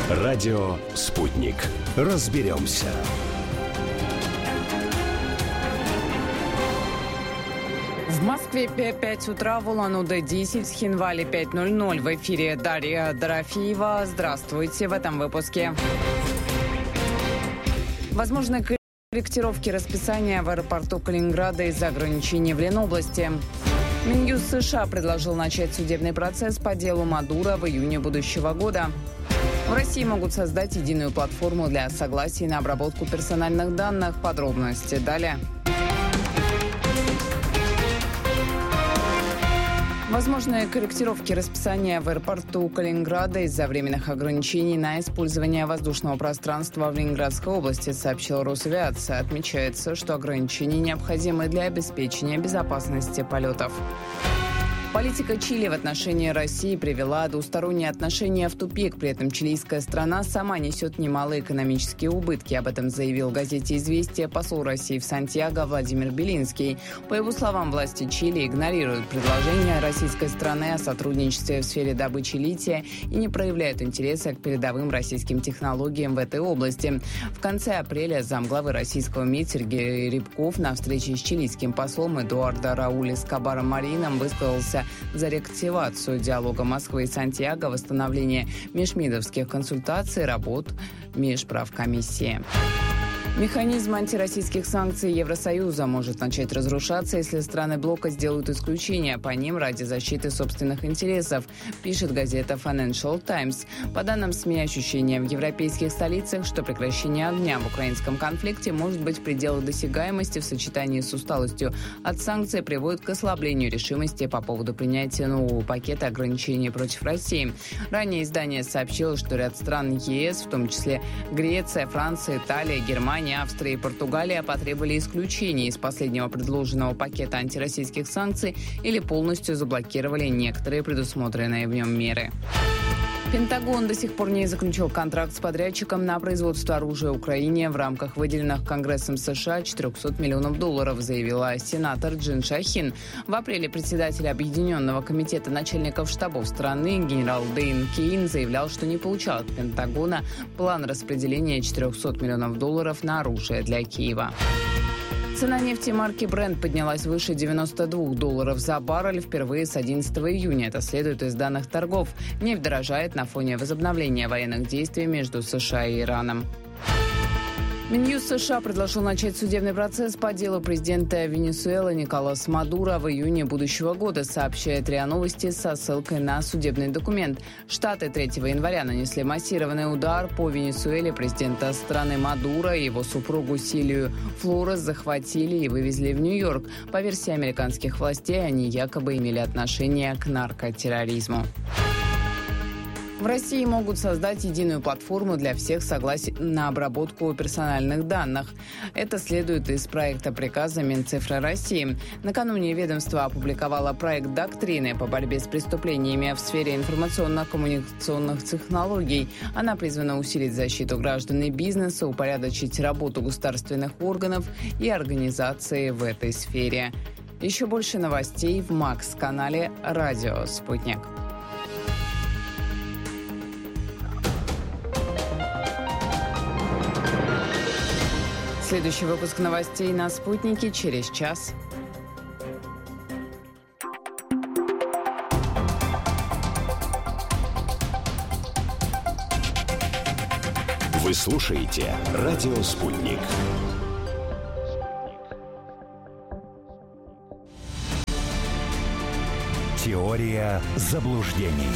Радио «Спутник». Разберемся. В Москве 5 утра, в Улан-Удэ 10, в Хинвале 5:00. В эфире Дарья Дорофеева. Здравствуйте в этом выпуске. Возможны корректировки расписания в аэропорту Калининграда из-за ограничений в Ленобласти. Минюст США предложил начать судебный процесс по делу Мадуро в июне будущего года. В России могут создать единую платформу для согласий на обработку персональных данных. Подробности далее. Возможны корректировки расписания в аэропорту Калининграда из-за временных ограничений на использование воздушного пространства в Ленинградской области, сообщила Росавиация. Отмечается, что ограничения необходимы для обеспечения безопасности полетов. Политика Чили в отношении России привела двусторонние отношения в тупик. При этом чилийская страна сама несет немалые экономические убытки. Об этом заявил в газете «Известия» посол России в Сантьяго Владимир Белинский. По его словам, власти Чили игнорируют предложения российской страны о сотрудничестве в сфере добычи лития и не проявляют интереса к передовым российским технологиям в этой области. В конце апреля замглавы российского МИД Сергей Рябков на встрече с чилийским послом Эдуардо Рауль Эскобаром Марином высказался за реактивацию диалога Москвы и Сантьяго, восстановление межмидовских консультаций, работ межправкомиссии. Механизм антироссийских санкций Евросоюза может начать разрушаться, если страны блока сделают исключения по ним ради защиты собственных интересов, пишет газета Financial Times. По данным СМИ, ощущение в европейских столицах, что прекращение огня в украинском конфликте может быть в пределах досягаемости в сочетании с усталостью от санкций, приводит к ослаблению решимости по поводу принятия нового пакета ограничений против России. Ранее издание сообщило, что ряд стран ЕС, в том числе Греция, Франция, Италия, Германия, Австрия и Португалия, потребовали исключения из последнего предложенного пакета антироссийских санкций или полностью заблокировали некоторые предусмотренные в нем меры. Пентагон до сих пор не заключил контракт с подрядчиком на производство оружия Украине в рамках выделенных Конгрессом США $400 миллионов, заявила сенатор Джин Шахин. В апреле председатель Объединенного комитета начальников штабов страны генерал Дэйн Кейн заявлял, что не получал от Пентагона план распределения $400 миллионов на оружие для Киева. Цена нефти марки Brent поднялась выше $92 за баррель впервые с 11 июня. Это следует из данных торгов. Нефть дорожает на фоне возобновления военных действий между США и Ираном. Минюст США предложил начать судебный процесс по делу президента Венесуэлы Николаса Мадуро в июне будущего года, сообщает РИА Новости со ссылкой на судебный документ. Штаты 3 января нанесли массированный удар по Венесуэле. Президента страны Мадуро и его супругу Силию Флорес захватили и вывезли в Нью-Йорк. По версии американских властей, они якобы имели отношение к наркотерроризму. В России могут создать единую платформу для всех согласий на обработку персональных данных. Это следует из проекта приказа Минцифры России. Накануне ведомство опубликовало проект доктрины по борьбе с преступлениями в сфере информационно-коммуникационных технологий. Она призвана усилить защиту граждан и бизнеса, упорядочить работу государственных органов и организаций в этой сфере. Еще больше новостей в Макс-канале «Радио Спутник». Следующий выпуск новостей на «Спутнике» через час. Вы слушаете «Радио Спутник». Теория заблуждений.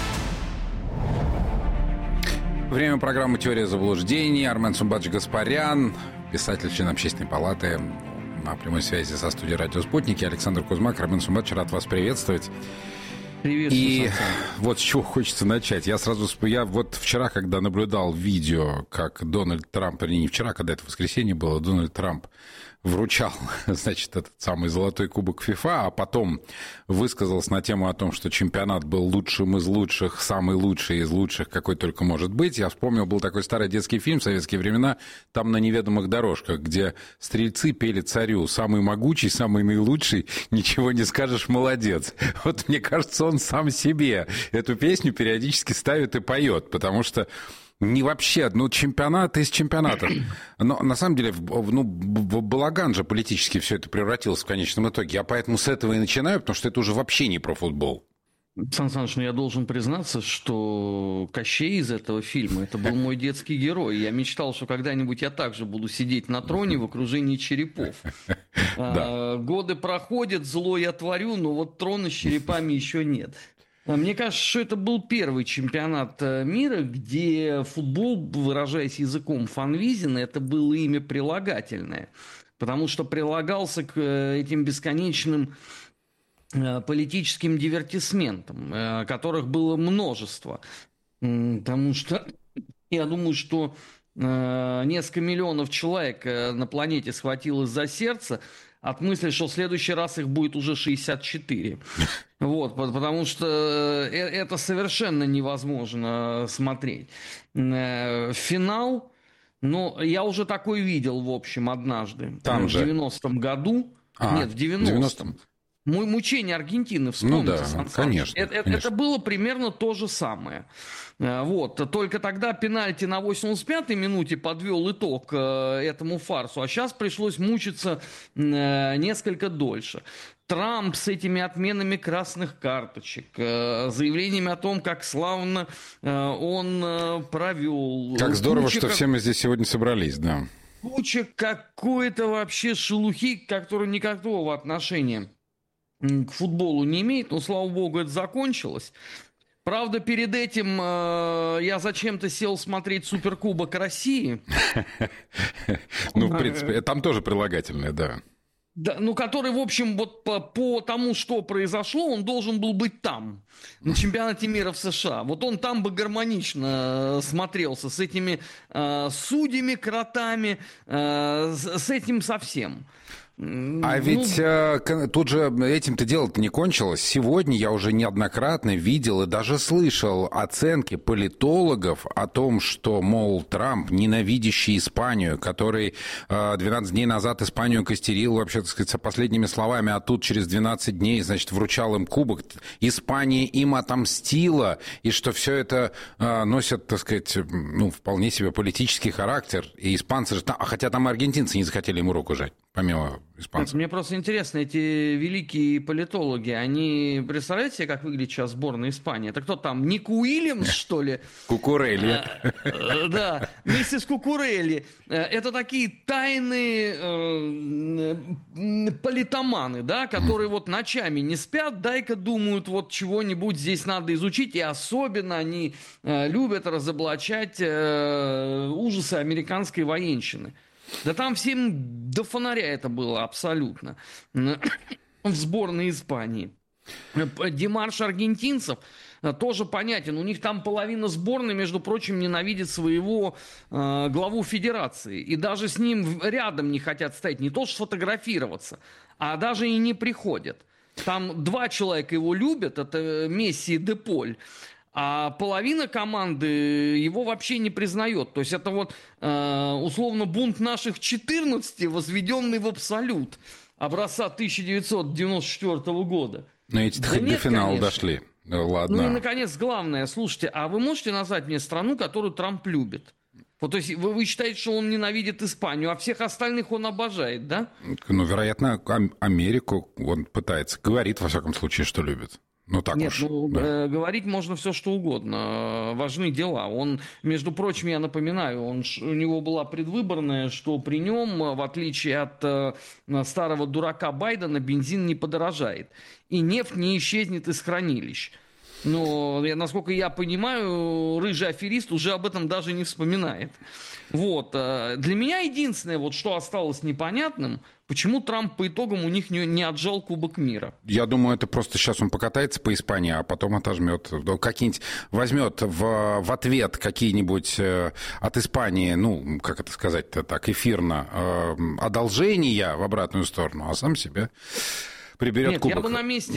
Время программы «Теория заблуждений». Армен Сумбадж-Гаспарян, писатель, член Общественной палаты, на прямой связи со студией «Радио Спутник». Александр Кузьмак. Армен Сумбадж, рад вас приветствовать. И вот с чего хочется начать. Я вот вчера, когда наблюдал видео, как Дональд Трамп, не вчера, когда это воскресенье было, Дональд Трамп вручал, значит, этот самый золотой кубок ФИФА, а потом высказался на тему о том, что чемпионат был лучшим из лучших, самый лучший из лучших, какой только может быть. Я вспомнил, был такой старый детский фильм в советские времена, там на неведомых дорожках, где стрельцы пели царю: самый могучий, самый наилучший, ничего не скажешь, молодец. Вот мне кажется, он сам себе эту песню периодически ставит и поет, потому что Не вообще, чемпионат из чемпионата. Но на самом деле, в балаган же политически все это превратилось в конечном итоге. Я поэтому с этого и начинаю, потому что это уже вообще не про футбол. Сан Саныч, я должен признаться, что Кощей из этого фильма, это был мой детский герой. Я мечтал, что когда-нибудь я также буду сидеть на троне в окружении черепов. Годы проходят, зло я творю, но вот трона с черепами еще нет. Мне кажется, что это был первый чемпионат мира, где футбол, выражаясь языком Фанвизина, это было имя прилагательное. Потому что прилагался к этим бесконечным политическим дивертисментам, которых было множество. Потому что я думаю, что несколько миллионов человек на планете схватилось за сердце от мысли, что в следующий раз их будет уже 64. Вот, потому что это совершенно невозможно смотреть. Финал, я уже такой видел, в общем, однажды. Там в 90-м году. Нет, в 90-м. Мучение Аргентины, вспомните. Конечно. Это было примерно то же самое. Вот. Только тогда пенальти на 85-й минуте подвел итог этому фарсу, а сейчас пришлось мучиться несколько дольше. Трамп с этими отменами красных карточек, заявлениями о том, как славно он провел. Как здорово, что все мы здесь сегодня собрались, да. Куча какой-то вообще шелухи, которая никакого отношения к футболу не имеет, но, слава богу, это закончилось. Правда, перед этим я зачем-то сел смотреть Суперкубок России. В принципе, там тоже прилагательное, да. Да, который, в общем, вот по тому, что произошло, он должен был быть там, на чемпионате мира в США. Вот он там бы гармонично смотрелся с этими судьями, кротами, с этим совсем. А ведь тут же этим-то дело-то не кончилось. Сегодня я уже неоднократно видел и даже слышал оценки политологов о том, что, мол, Трамп, ненавидящий Испанию, который 12 дней назад Испанию костерил, вообще, так сказать, последними словами, а тут через 12 дней, значит, вручал им кубок, Испания им отомстила, и что все это носит, так сказать, вполне себе политический характер. И испанцы же, хотя там и аргентинцы не захотели ему руку жать, помимо испанцев. Мне просто интересно, эти великие политологи, они, представляете себе, как выглядит сейчас сборная Испании? Это кто там, Ник Уильямс, что ли? Кукурелли. Да, миссис Кукурелли. Это такие тайные политоманы, да, которые вот ночами не спят, дай-ка думают, вот чего-нибудь здесь надо изучить, и особенно они любят разоблачать ужасы американской военщины. Да там всем до фонаря это было абсолютно. В сборной Испании. Демарш аргентинцев тоже понятен. У них там половина сборной, между прочим, ненавидит своего главу федерации. И даже с ним рядом не хотят стоять. Не то что сфотографироваться, а даже и не приходят. Там 2 человека его любят. Это Месси и Деполь. А половина команды его вообще не признает. То есть это вот условно бунт наших 14, возведенный в абсолют образца 1994 года. Но эти до финала дошли. Ладно. И, наконец, главное, слушайте, а вы можете назвать мне страну, которую Трамп любит? Вот, то есть вы считаете, что он ненавидит Испанию, а всех остальных он обожает, да? Вероятно, Америку он пытается. Говорит, во всяком случае, что любит. Так Нет, уж. Да. Говорить можно все, что угодно. Важны дела. Он, между прочим, я напоминаю, у него была предвыборная, что при нем, в отличие от старого дурака Байдена, бензин не подорожает. И нефть не исчезнет из хранилищ. Но, насколько я понимаю, рыжий аферист уже об этом даже не вспоминает. Вот. Для меня единственное, вот, что осталось непонятным, почему Трамп по итогам у них не отжал Кубок мира. Я думаю, это просто сейчас он покатается по Испании, а потом отожмет. Какие-нибудь возьмет в ответ какие-нибудь от Испании, как это сказать-то так, эфирно, одолжения в обратную сторону, а сам себе приберет кубок. Я бы на месте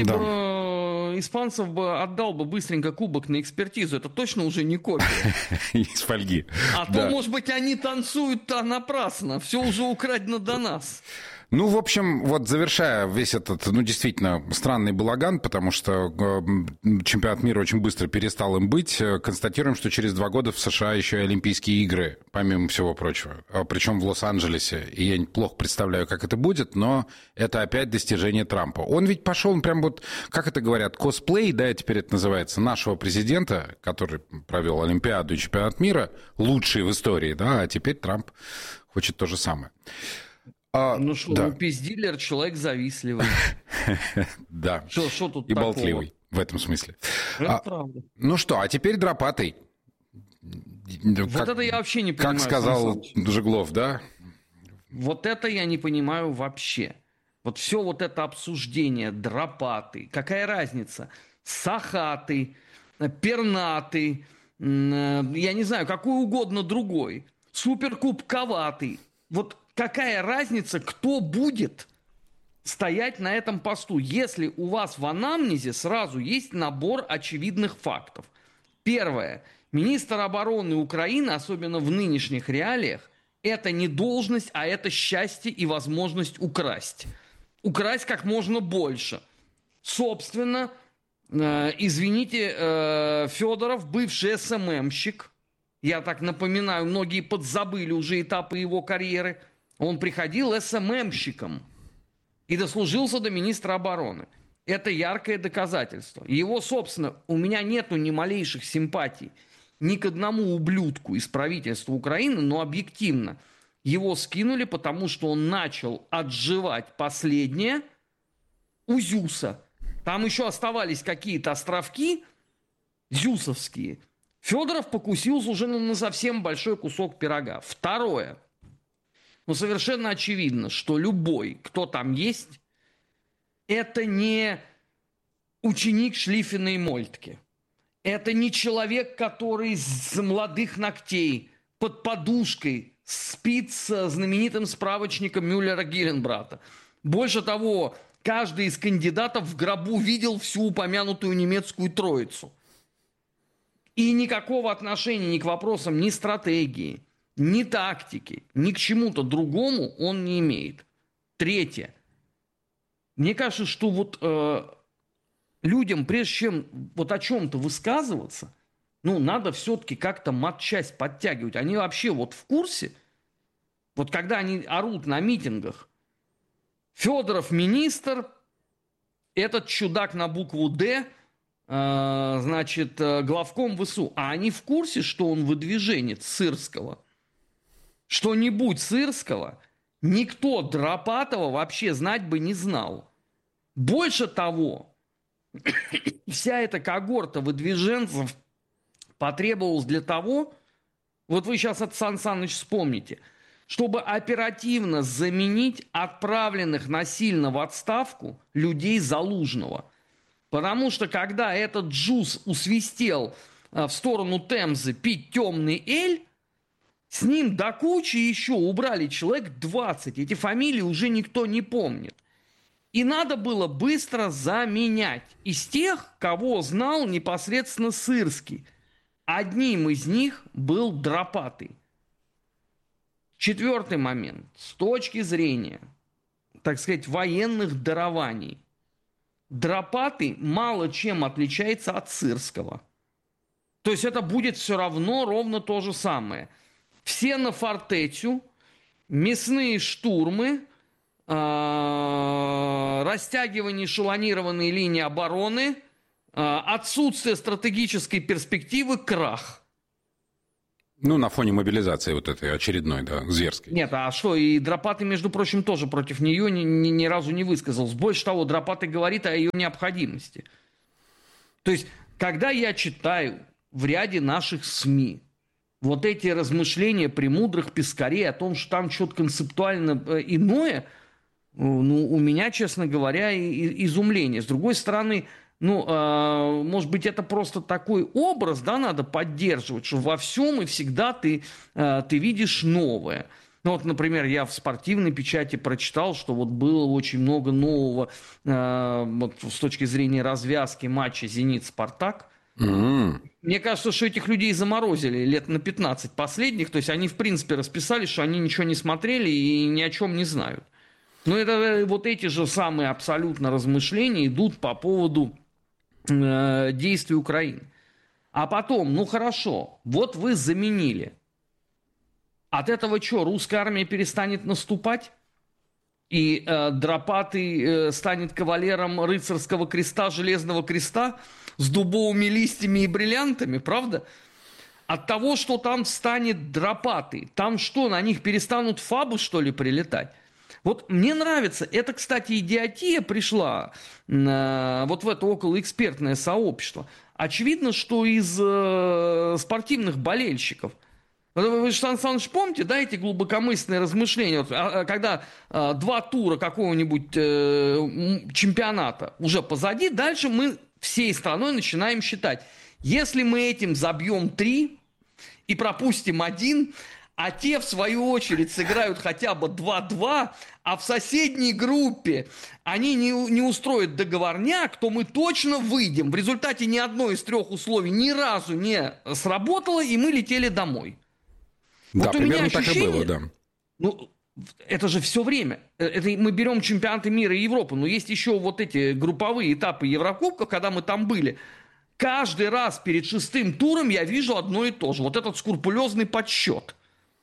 испанцев отдал бы быстренько кубок на экспертизу. Это точно уже не копия. Из фольги. А то, может быть, они танцуют-то напрасно. Все уже украдено до нас. Ну, в общем, вот завершая весь этот, ну, действительно, странный балаган, потому что чемпионат мира очень быстро перестал им быть, констатируем, что через 2 года в США еще и Олимпийские игры, помимо всего прочего, причем в Лос-Анджелесе. И я плохо представляю, как это будет, но это опять достижение Трампа. Он ведь пошел, он прям вот, как это говорят, косплей, да, теперь это называется, нашего президента, который провел Олимпиаду и чемпионат мира, лучший в истории, да, а теперь Трамп хочет то же самое. Ну что, да. пиздилер, человек завистливый. Да. Что тут и такого? болтливый в этом смысле. Это правда. Ну что, а теперь дропатый. Вот это я вообще не понимаю. Как сказал Жиглов, да? Вот это я не понимаю вообще. Вот все вот это обсуждение, дропатый, какая разница? Сахатый, пернатый, я не знаю, какой угодно другой. Суперкубковатый. Вот какая разница, кто будет стоять на этом посту, если у вас в анамнезе сразу есть набор очевидных фактов. Первое. Министр обороны Украины, особенно в нынешних реалиях, это не должность, а это счастье и возможность украсть. Украсть как можно больше. Собственно, извините, Федоров, бывший СММщик, я так напоминаю, многие подзабыли уже этапы его карьеры, он приходил СММщиком и дослужился до министра обороны. Это яркое доказательство. Его, собственно, у меня нету ни малейших симпатий ни к одному ублюдку из правительства Украины, но объективно его скинули, потому что он начал отживать последнее у Зюса. Там еще оставались какие-то островки зюсовские. Федоров покусился уже на совсем большой кусок пирога. Второе. Ну, совершенно очевидно, что любой, кто там есть, это не ученик Шлиффена и Мольтке. Это не человек, который с молодых ногтей под подушкой спит с знаменитым справочником Мюллера-Гилленбрата. Больше того, каждый из кандидатов в гробу видел всю упомянутую немецкую троицу. И никакого отношения ни к вопросам ни стратегии, ни тактики, ни к чему-то другому он не имеет. Третье. Мне кажется, что вот людям, прежде чем вот о чем-то высказываться, ну, надо все-таки как-то матчасть подтягивать. Они вообще вот в курсе, вот когда они орут на митингах, Федоров министр, этот чудак на букву «Д», значит, главком ВСУ. А они в курсе, что он выдвиженец Сырского? Что-нибудь Сырского никто Дропатова вообще знать бы не знал. Больше того, вся эта когорта выдвиженцев потребовалась для того, вот вы сейчас это, Сан Саныч, вспомните, чтобы оперативно заменить отправленных насильно в отставку людей Залужного. Потому что когда этот Джуз усвистел в сторону Темзы пить темный эль, с ним до кучи еще убрали человек 20. Эти фамилии уже никто не помнит. И надо было быстро заменять из тех, кого знал непосредственно Сырский. Одним из них был Дропатый. Четвертый момент. С точки зрения, так сказать, военных дарований, Дропатый мало чем отличается от Сырского. То есть это будет все равно ровно то же самое. Все на фортецю, мясные штурмы, растягивание эшелонированной линии обороны, отсутствие стратегической перспективы, крах. Ну, на фоне мобилизации вот этой очередной, да, зверской. Нет, а что, и Дропатый, между прочим, тоже против нее ни разу не высказался. Больше того, Дропатый говорит о ее необходимости. То есть, когда я читаю в ряде наших СМИ вот эти размышления премудрых пескарей о том, что там что-то концептуально иное, ну, у меня, честно говоря, изумление. С другой стороны, ну, может быть, это просто такой образ, да, надо поддерживать, что во всем и всегда ты видишь новое. Ну, вот, например, я в спортивной печати прочитал, что вот было очень много нового вот, с точки зрения развязки матча «Зенит-Спартак». Мне кажется, что этих людей заморозили лет на 15 последних, то есть они, в принципе, расписали, что они ничего не смотрели и ни о чем не знают. Но это вот эти же самые абсолютно размышления идут по поводу действий Украины. А потом, ну хорошо, вот вы заменили. От этого что, русская армия перестанет наступать? И Дропатый станет кавалером рыцарского креста, железного креста с дубовыми листьями и бриллиантами, правда? От того, что там станет Дропатый, там что, на них перестанут фабы, что ли, прилетать? Вот мне нравится, это, кстати, идиотия пришла вот в это околоэкспертное сообщество. Очевидно, что из спортивных болельщиков. Вы же, Сан Саныч, помните, да, эти глубокомысленные размышления, вот, когда 2 тура какого-нибудь чемпионата уже позади, дальше мы всей страной начинаем считать. Если мы этим забьем 3 и пропустим 1, а те, в свою очередь, сыграют хотя бы 2-2, а в соседней группе они не устроят договорняк, то мы точно выйдем. В результате ни одно из 3 условий ни разу не сработало, и мы летели домой. Да, вот примерно так и было, да. Ну, это же все время. Это мы берем чемпионаты мира и Европы, но есть еще вот эти групповые этапы Еврокубков, когда мы там были. Каждый раз перед 6-м туром я вижу одно и то же. Вот этот скрупулезный подсчет.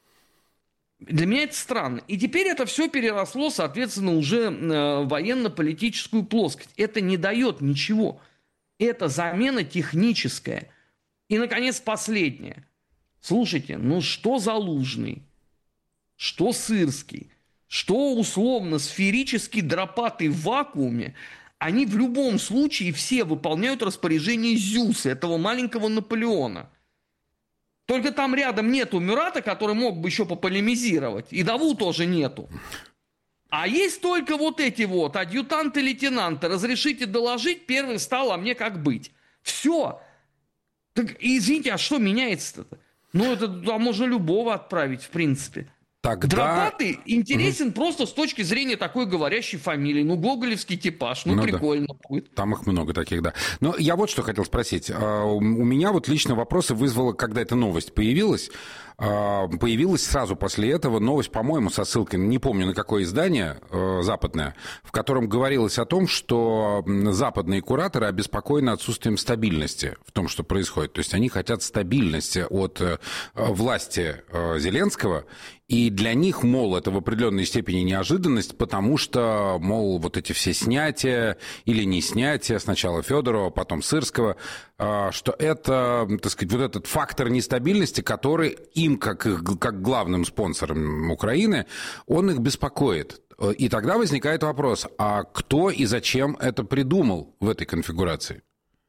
Для меня это странно. И теперь это все переросло, соответственно, уже в военно-политическую плоскость. Это не дает ничего. Это замена техническая. И, наконец, последнее. Слушайте, ну что Залужный, что Сырский, что условно сферический Дропатый в вакууме, они в любом случае все выполняют распоряжение Зюса, этого маленького Наполеона. Только там рядом нету Мюрата, который мог бы еще пополемизировать. И Даву тоже нету. А есть только вот эти вот адъютанты-лейтенанты. Разрешите доложить, первый встал, а мне как быть? Все. Так, извините, а что меняется-то? Ну, это туда можно любого отправить, в принципе. Тогда... Дропатый интересен просто с точки зрения такой говорящей фамилии. Ну, гоголевский типаж, ну прикольно да. будет. Там их много таких, да. Но я вот что хотел спросить. У меня вот лично вопросы вызвало, когда эта новость появилась. Появилась сразу после этого новость, по-моему, со ссылкой, не помню, на какое издание западное, в котором говорилось о том, что западные кураторы обеспокоены отсутствием стабильности в том, что происходит. То есть они хотят стабильности от власти Зеленского, и для них, мол, это в определенной степени неожиданность, потому что, мол, вот эти все снятия или не снятия, сначала Федорова, потом Сырского, что это, так сказать, вот этот фактор нестабильности, который им, как главным спонсором Украины, он их беспокоит. И тогда возникает вопрос, а кто и зачем это придумал в этой конфигурации?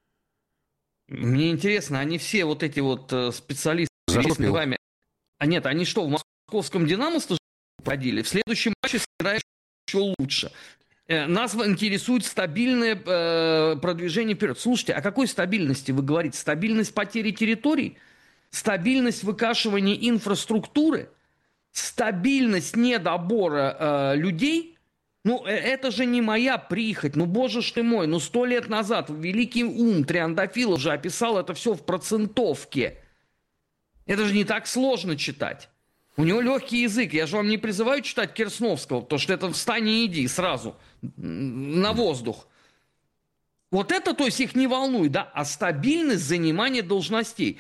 Мне интересно, они все вот эти вот специалисты... Вами... А нет, они что, в московском «Динамо» ходили? В следующем матче сыграешь еще лучше. Нас интересует стабильное продвижение вперед. Слушайте, о какой стабильности вы говорите? Стабильность потери территорий? Стабильность выкашивания инфраструктуры? Стабильность недобора людей? Ну, это же не моя прихоть. Ну, боже ж ты мой. Ну, 100 лет назад великий ум Триандафилов же описал это все в процентовке. Это же не так сложно читать. У него легкий язык. Я же вам не призываю читать Керсновского, потому что это встань и иди сразу на воздух. Вот это, то есть, их не волнует, да? А стабильность занимания должностей.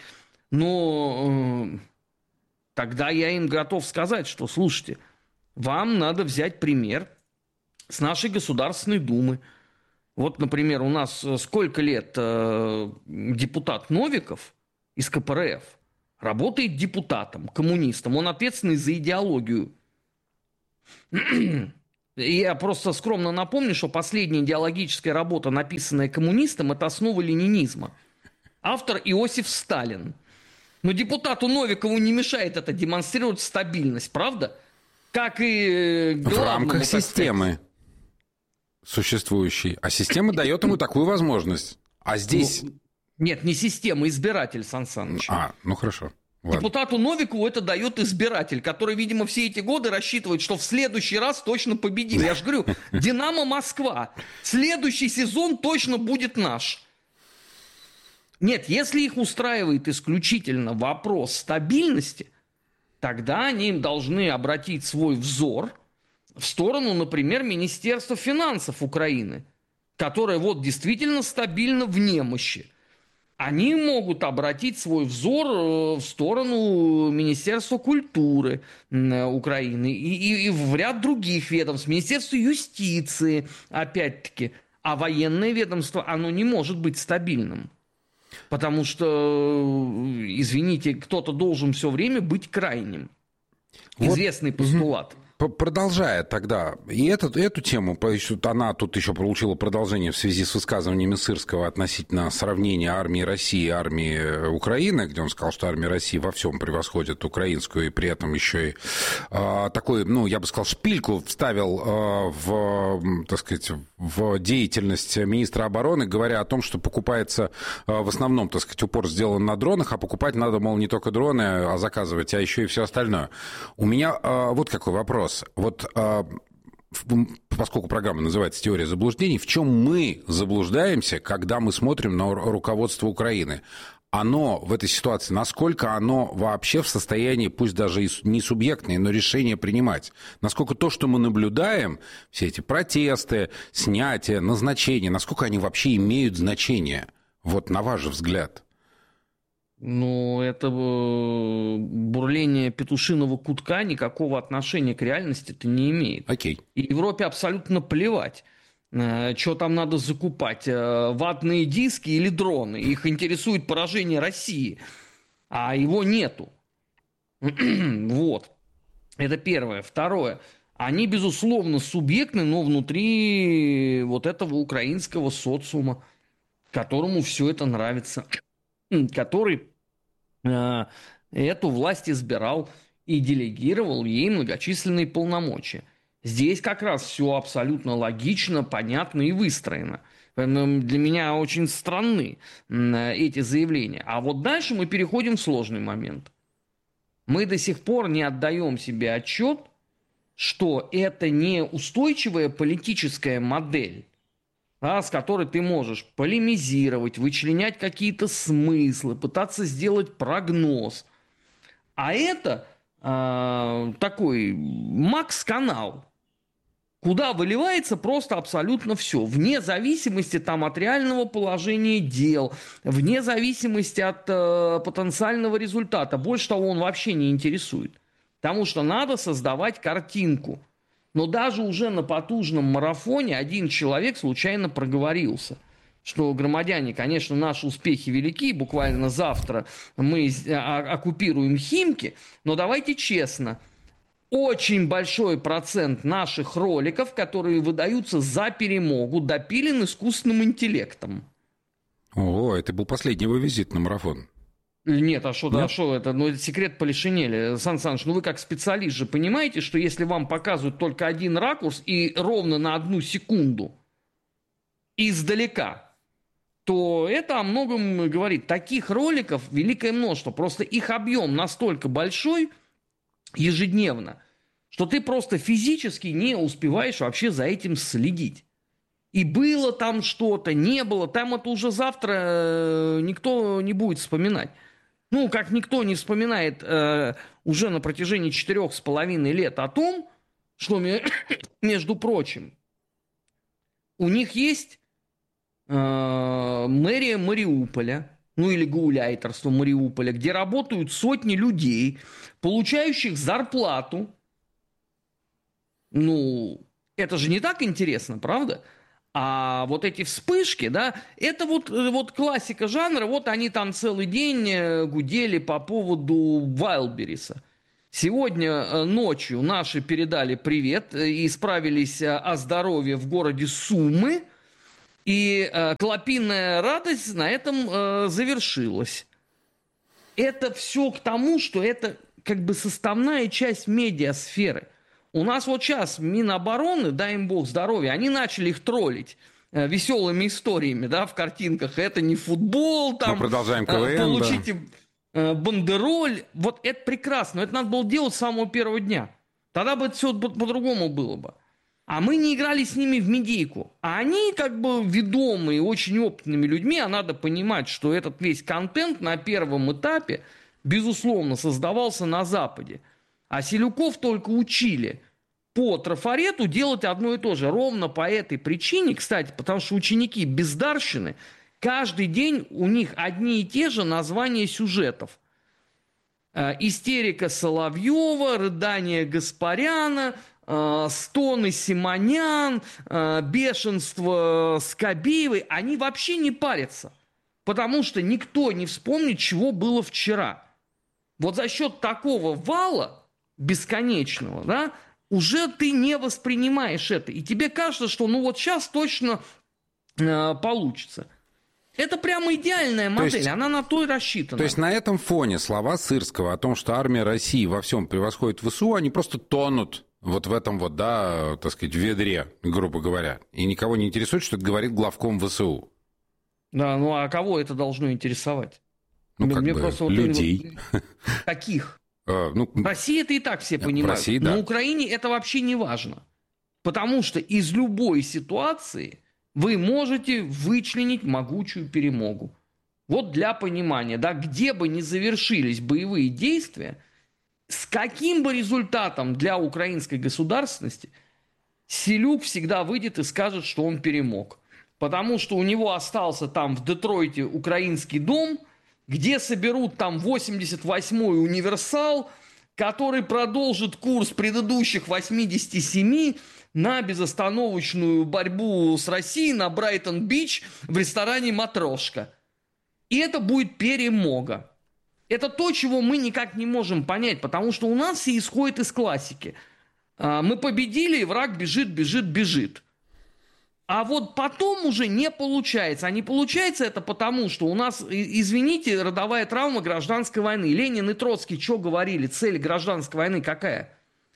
Но тогда я им готов сказать, что, слушайте, вам надо взять пример с нашей Государственной Думы. Вот, например, у нас сколько лет депутат Новиков из КПРФ работает депутатом, коммунистом. Он ответственный за идеологию. Я просто скромно напомню, что последняя идеологическая работа, написанная коммунистом, это «Основы ленинизма». Автор Иосиф Сталин. Но депутату Новикову не мешает это демонстрировать стабильность, правда? Как и главному, в рамках системы существующей. А система дает ему такую возможность. А здесь... Нет, не система, избиратель, Сан Саныч. Ну хорошо. Ладно. Депутату Новикову это дает избиратель, который, видимо, все эти годы рассчитывает, что в следующий раз точно победим. Я же говорю, «Динамо Москва». Следующий сезон точно будет наш. Нет, если их устраивает исключительно вопрос стабильности, тогда они должны обратить свой взор в сторону, например, Министерства финансов Украины, которое вот действительно стабильно в немощи. Они могут обратить свой взор в сторону Министерства культуры Украины и в ряд других ведомств, Министерства юстиции, опять-таки. А военное ведомство, оно не может быть стабильным. Потому что, извините, кто-то должен все время быть крайним. Известный постулат. Продолжая тогда, и эту тему, она тут еще получила продолжение в связи с высказываниями Сырского относительно сравнения армии России и армии Украины, где он сказал, что армия России во всем превосходит украинскую, и при этом еще и такой, я бы сказал, шпильку вставил в деятельность министра обороны, говоря о том, что покупается в основном, упор сделан на дронах, а покупать надо, мол, не только дроны, а заказывать, а еще и все остальное. У меня вот какой вопрос. Вот поскольку программа называется «Теория заблуждений», в чем мы заблуждаемся, когда мы смотрим на руководство Украины? Оно в этой ситуации, насколько оно вообще в состоянии, пусть даже и не субъектное, но решение принимать? Насколько то, что мы наблюдаем, все эти протесты, снятия, назначения, насколько они вообще имеют значение? Вот на ваш взгляд. Это бурление петушиного кутка никакого отношения к реальности-то не имеет. Окей. И Европе абсолютно плевать, что там надо закупать, ватные диски или дроны. Их интересует поражение России, а его нету. Вот. Это первое. Второе. Они, безусловно, субъектны, но внутри вот этого украинского социума, которому все это нравится, который эту власть избирал и делегировал ей многочисленные полномочия. Здесь как раз все абсолютно логично, понятно и выстроено. Для меня очень странны эти заявления. А вот дальше мы переходим в сложный момент. Мы до сих пор не отдаем себе отчет, что это не устойчивая политическая модель, с которой ты можешь полемизировать, вычленять какие-то смыслы, пытаться сделать прогноз. А это такой Макс-канал, куда выливается просто абсолютно все, вне зависимости от реального положения дел, вне зависимости от потенциального результата. Больше того, он вообще не интересует. Потому что надо создавать картинку. Но даже уже на потужном марафоне один человек случайно проговорился, что, громадяне, конечно, наши успехи велики, буквально завтра мы оккупируем Химки, но давайте честно, очень большой процент наших роликов, которые выдаются за перемогу, допилен искусственным интеллектом. О, это был последний его визит на марафон. Нет, а что это? Это секрет Полишинеля. Сан Саныч, вы как специалист же понимаете, что если вам показывают только один ракурс и ровно на 1 секунду издалека, то это о многом говорит. Таких роликов великое множество. Просто их объем настолько большой ежедневно, что ты просто физически не успеваешь вообще за этим следить. И было там что-то, не было, там это уже завтра никто не будет вспоминать. Как никто не вспоминает уже на протяжении 4,5 лет о том, что, между прочим, у них есть мэрия Мариуполя, или гауляйтерство Мариуполя, где работают сотни людей, получающих зарплату. Это же не так интересно, правда? А вот эти вспышки, это вот классика жанра, вот они там целый день гудели по поводу Вайлдберриса. Сегодня ночью наши передали привет и справились о здоровье в городе Сумы, и клопиная радость на этом завершилась. Это все к тому, что это как бы составная часть медиасферы. У нас вот сейчас Минобороны, дай им бог здоровья, они начали их троллить веселыми историями, в картинках. Это не футбол, там, мы продолжаем КВН, получите бандероль. Вот это прекрасно, но это надо было делать с самого первого дня. Тогда бы это все по-другому было бы. А мы не играли с ними в медийку. А они как бы ведомые, очень опытными людьми, а надо понимать, что этот весь контент на первом этапе, безусловно, создавался на Западе. А Селюков только учили, по трафарету делать одно и то же. Ровно по этой причине, кстати, потому что ученики бездарщины, каждый день у них одни и те же названия сюжетов. Истерика Соловьева, рыдание Гаспаряна, стоны Симонян, бешенство Скобеевой. Они вообще не парятся, потому что никто не вспомнит, чего было вчера. Вот за счет такого вала бесконечного, да, уже ты не воспринимаешь это. И тебе кажется, что ну вот сейчас точно получится. Это прямо идеальная модель, она на то и рассчитана. То есть на этом фоне слова Сырского о том, что армия России во всем превосходит ВСУ, они просто тонут вот в этом вот, да, так сказать, ведре, грубо говоря. И никого не интересует, что это говорит главком ВСУ. Да, ну а кого это должно интересовать? Ну, как бы, просто людей. Каких? В России это и так все понимают. России, да. На Украине это вообще не важно. Потому что из любой ситуации вы можете вычленить могучую перемогу. Вот для понимания, да, где бы ни завершились боевые действия, с каким бы результатом для украинской государственности, Селюк всегда выйдет и скажет, что он перемог. Потому что у него остался там в Детройте украинский дом, где соберут там 88-й универсал, который продолжит курс предыдущих 87 на безостановочную борьбу с Россией на Брайтон-Бич в ресторане «Матрошка». И это будет перемога. Это то, чего мы никак не можем понять, потому что у нас все исходит из классики. Мы победили, и враг бежит, бежит, бежит. А вот потом уже не получается. А не получается это потому, что у нас, извините, родовая травма гражданской войны. Ленин и Троцкий что говорили? Цель гражданской войны какая?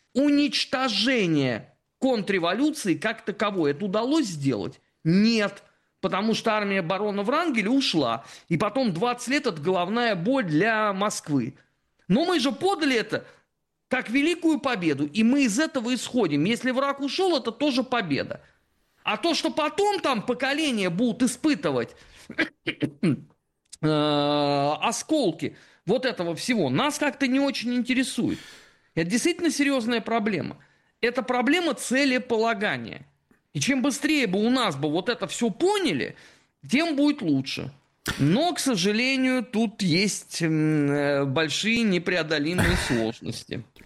Уничтожение контрреволюции как таковой. Это удалось сделать? Нет. Потому что армия барона Врангеля ушла. И потом 20 лет это головная боль для Москвы. Но мы же подали это как великую победу. И мы из этого исходим. Если враг ушел, это тоже победа. А то, что потом там поколения будут испытывать осколки вот этого всего, нас как-то не очень интересует. Это действительно серьезная проблема. Это проблема целеполагания. И чем быстрее бы у нас бы вот это все поняли, тем будет лучше. Но, к сожалению, тут есть большие непреодолимые сложности.